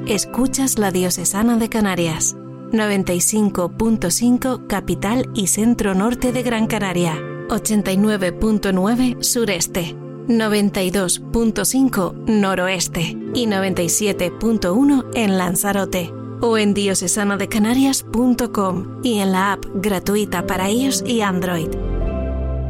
Escuchas la Diocesana de Canarias, 95.5 capital y centro norte de Gran Canaria, 89.9 sureste, 92.5 noroeste y 97.1 en Lanzarote, o en diocesandecanarias.com y en la app gratuita para iOS y Android.